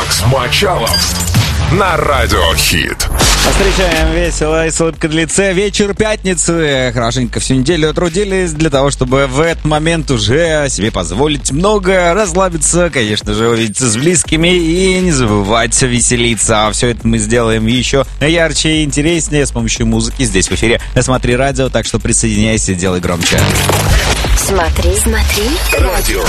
Макс Мочалов на Радиохит. Встречаем весело и с улыбкой на лице. Вечер пятницы. Хорошенько всю неделю трудились для того, чтобы в этот момент уже себе позволить много, расслабиться, конечно же, увидеться с близкими и не забывать веселиться. Все это мы сделаем еще ярче и интереснее с помощью музыки здесь в эфире «Смотри радио», так что присоединяйся, делай громче. Смотри, радио.